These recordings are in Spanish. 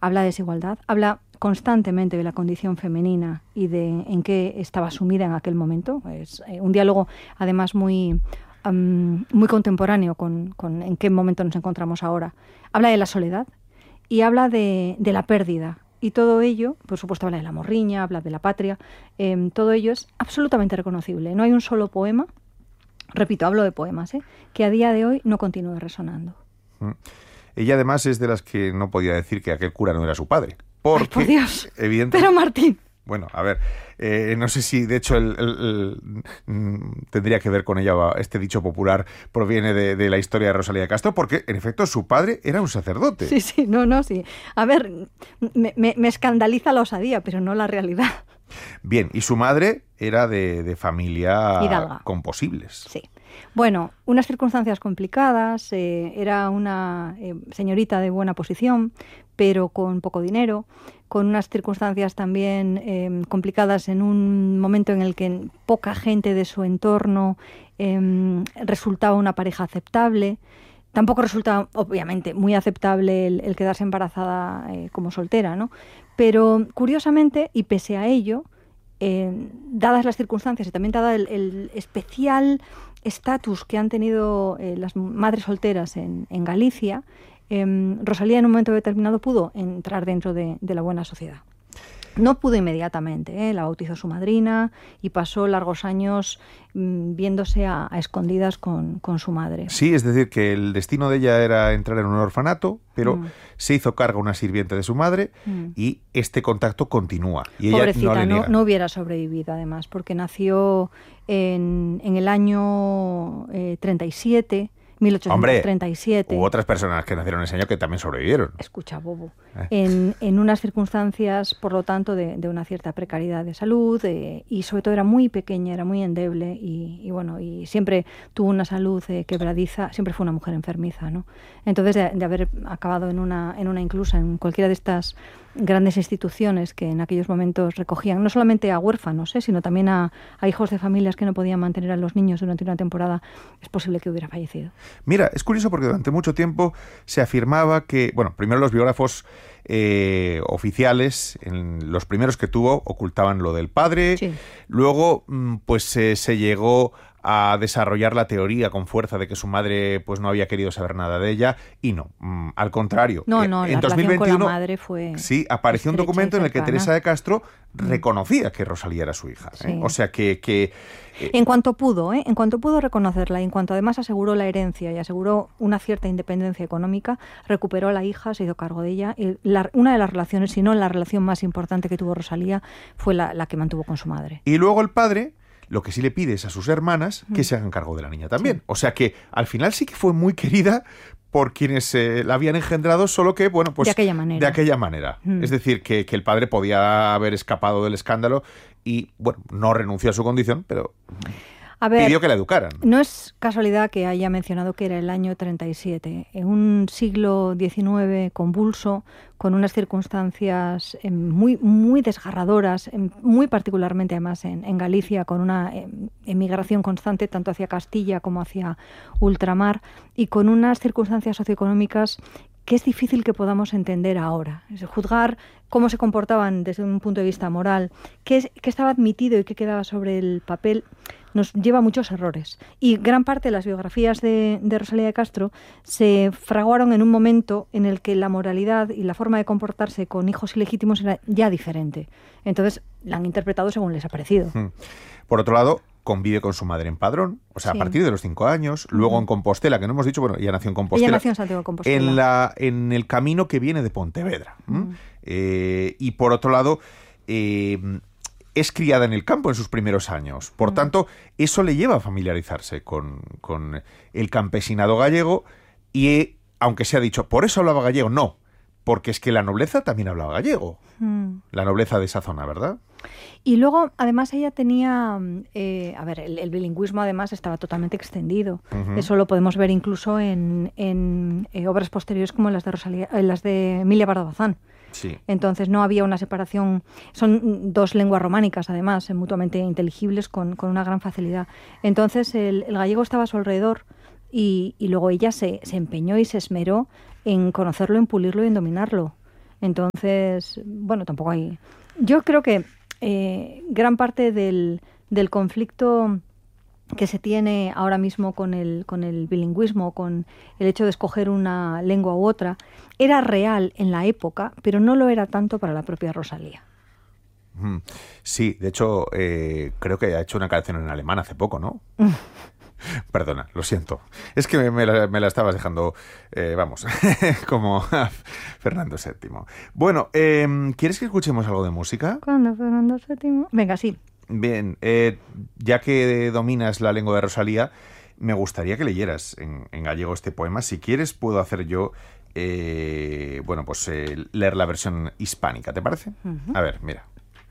habla de desigualdad, habla constantemente de la condición femenina y de en qué estaba sumida en aquel momento. Es un diálogo, además, muy contemporáneo con en qué momento nos encontramos ahora. Habla de la soledad y habla de la pérdida. Y todo ello, por supuesto, habla de la morriña, habla de la patria. Todo ello es absolutamente reconocible. No hay un solo poema, repito, hablo de poemas, que a día de hoy no continúe resonando. Ella además es de las que no podía decir que aquel cura no era su padre. Porque, ¡ay, por Dios! Evidentemente, pero Martín... Bueno, a ver, no sé si de hecho tendría que ver con ella, este dicho popular proviene de la historia de Rosalía de Castro, porque en efecto su padre era un sacerdote. Sí, sí. A ver, me escandaliza la osadía, pero no la realidad. Bien, y su madre era de familia hidalga, con posibles. Sí. Bueno, unas circunstancias complicadas, era una señorita de buena posición, pero con poco dinero, con unas circunstancias también complicadas en un momento en el que poca gente de su entorno resultaba una pareja aceptable. Tampoco resulta, obviamente, muy aceptable el quedarse embarazada como soltera, ¿no? Pero, curiosamente, y pese a ello, dadas las circunstancias y también dada el especial estatus que han tenido las madres solteras en Galicia, Rosalía en un momento determinado pudo entrar dentro de la buena sociedad. No pudo inmediatamente, la bautizó su madrina y pasó largos años viéndose a escondidas con su madre. Sí, es decir, que el destino de ella era entrar en un orfanato, pero se hizo cargo una sirviente de su madre y este contacto continúa. Y ella pobrecita, no hubiera sobrevivido además, porque nació en el año 37... 1837. Hombre, hubo otras personas que nacieron ese año que también sobrevivieron. Escucha, bobo. En unas circunstancias, por lo tanto, de una cierta precariedad de salud y sobre todo era muy pequeña, era muy endeble y siempre tuvo una salud quebradiza, siempre fue una mujer enfermiza, ¿no? Entonces, de haber acabado en una inclusa, en cualquiera de estas grandes instituciones que en aquellos momentos recogían no solamente a huérfanos, sino también a hijos de familias que no podían mantener a los niños durante una temporada, es posible que hubiera fallecido. Mira, es curioso porque durante mucho tiempo se afirmaba que, bueno, primero los biógrafos oficiales, los primeros que tuvo, ocultaban lo del padre, sí. Luego pues se llegó a desarrollar la teoría con fuerza de que su madre pues no había querido saber nada de ella y no, al contrario. No, en la 2021 con la madre fue sí, apareció un documento en el que Teresa de Castro reconocía que Rosalía era su hija. Sí. O sea que en cuanto pudo reconocerla, en cuanto además aseguró la herencia y aseguró una cierta independencia económica, recuperó a la hija, se hizo cargo de ella. Una de las relaciones, si no la relación más importante que tuvo Rosalía, fue la que mantuvo con su madre. Y luego el padre lo que sí le pide es a sus hermanas que se hagan cargo de la niña también. Sí. O sea que al final sí que fue muy querida por quienes la habían engendrado, solo que, bueno, pues... De aquella manera. Es decir, que el padre podía haber escapado del escándalo y, bueno, no renunció a su condición, pero... pidió que la educaran. No es casualidad que haya mencionado que era el año 37, en un siglo XIX convulso, con unas circunstancias muy, muy desgarradoras, muy particularmente además en Galicia, con una emigración constante tanto hacia Castilla como hacia ultramar, y con unas circunstancias socioeconómicas que es difícil que podamos entender ahora. Es juzgar cómo se comportaban desde un punto de vista moral, qué estaba admitido y qué quedaba sobre el papel, nos lleva a muchos errores. Y gran parte de las biografías de Rosalía de Castro se fraguaron en un momento en el que la moralidad y la forma de comportarse con hijos ilegítimos era ya diferente. Entonces la han interpretado según les ha parecido. Por otro lado, convive con su madre en Padrón, o sea, sí. A partir de los 5 años, luego en Compostela, que no hemos dicho, bueno, ella nació en Compostela. Ella nació en Santiago de Compostela. En el camino que viene de Pontevedra. Y por otro lado, es criada en el campo en sus primeros años. Por tanto, eso le lleva a familiarizarse con el campesinado gallego y, aunque se ha dicho, por eso hablaba gallego, no, porque es que la nobleza también hablaba gallego. La nobleza de esa zona, ¿verdad? Y luego, además, ella tenía... el bilingüismo, además, estaba totalmente extendido. Eso lo podemos ver incluso en obras posteriores como las de Emilia Pardo Bazán. Sí. Entonces no había una separación. Son dos lenguas románicas, además, mutuamente inteligibles con una gran facilidad. Entonces el gallego estaba a su alrededor y luego ella se empeñó y se esmeró en conocerlo, en pulirlo y en dominarlo. Entonces, bueno, tampoco hay... Yo creo que gran parte del conflicto que se tiene ahora mismo con el bilingüismo, con el hecho de escoger una lengua u otra, era real en la época, pero no lo era tanto para la propia Rosalía. Sí, de hecho, creo que ha hecho una canción en alemán hace poco, ¿no? Perdona, lo siento. Es que me la estabas dejando, vamos, como a Fernando VII. Bueno, ¿quieres que escuchemos algo de música? ¿Cuándo, Fernando VII? Venga, sí. Bien, ya que dominas la lengua de Rosalía, me gustaría que leyeras en gallego este poema. Si quieres, puedo hacer yo, leer la versión hispánica, ¿te parece? Uh-huh. A ver, mira.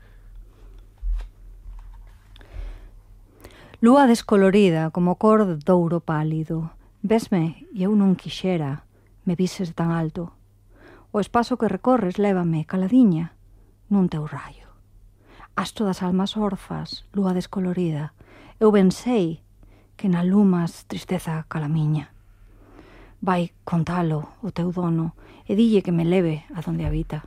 Lúa descolorida como cor douro pálido, vesme e eu non quixera me vises tan alto. O espazo que recorres lévame caladiña nun teu raio. Astro das almas orfas, lúa descolorida, eu ben sei que na lumas tristeza calamiña. Vai contalo o teu dono e dille que me leve a donde habita.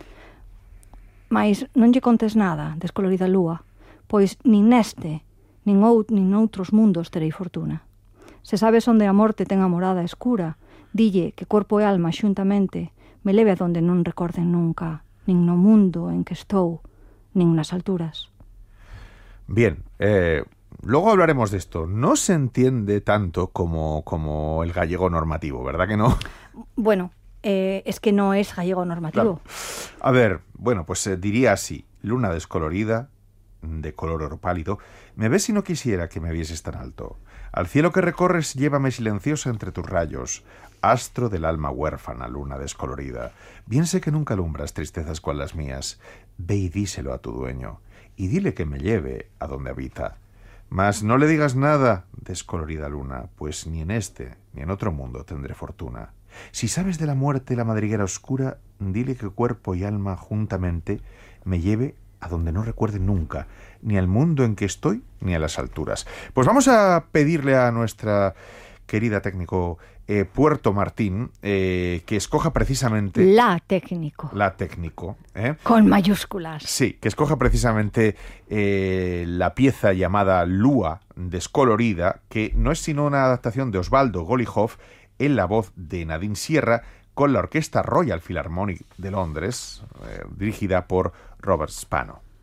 Mais non lle contes nada, descolorida lúa, pois nin neste nin noutros mundos terei fortuna. Se sabes onde a morte ten a morada escura, dille que corpo e alma xuntamente me leve a donde non recorden nunca, nin no mundo en que estou, nin nas alturas. Bien, luego hablaremos de esto. No se entiende tanto como el gallego normativo, ¿verdad que no? Bueno, es que no es gallego normativo. Claro. A ver, bueno, pues diría así: luna descolorida, de color oro pálido, me ves si no quisiera que me vieses tan alto. Al cielo que recorres, llévame silenciosa entre tus rayos, astro del alma huérfana, luna descolorida. Bien sé que nunca alumbras tristezas cual las mías. Ve y díselo a tu dueño, y dile que me lleve a donde habita. Mas no le digas nada, descolorida luna, pues ni en este ni en otro mundo tendré fortuna. Si sabes de la muerte la madriguera oscura, dile que cuerpo y alma juntamente me lleve a donde no recuerde nunca, ni al mundo en que estoy, ni a las alturas. Pues vamos a pedirle a nuestra querida técnico Puerto Martín que escoja precisamente... La técnico. Con mayúsculas. Sí, que escoja precisamente la pieza llamada Lúa descolorida, que no es sino una adaptación de Osvaldo Golijov en la voz de Nadine Sierra, con la Orquesta Royal Philharmonic de Londres, dirigida por Robert Spano.